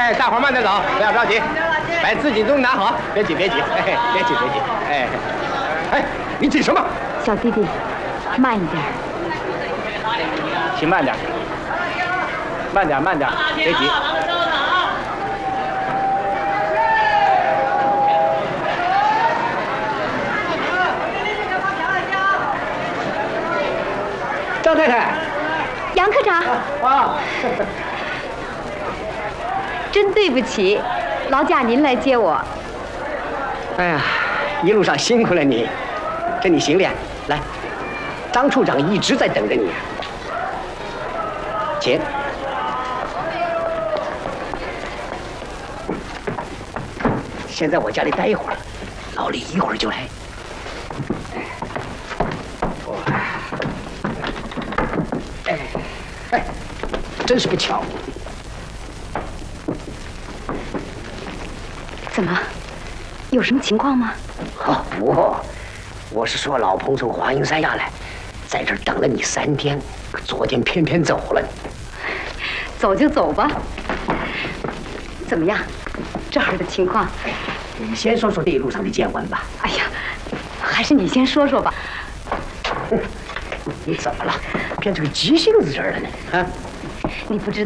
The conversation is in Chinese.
哎，大伙慢点走，不要着急，把自己东西拿好，别急，别急，别急。哎，你急什么？ 小弟弟，慢一点。 请慢点，慢点，别急。张太太， 杨科长啊， 真对不起，劳驾您来接我。 哎呀，一路上辛苦了你，这你行李来，张处长一直在等着你。请。先在我家里待一会儿，老李一会儿就来。哎，真是不巧。 怎么，有什么情况吗？ 哦，不，我是说老彭从华阴山下来，在这儿等了你3天，可昨天偏偏走了。 走就走吧。怎么样，这儿的情况？ 你先说说这一路上的见闻吧。 哎呀，还是你先说说吧。 你怎么了？变成个急性子人了呢？啊？ 你不知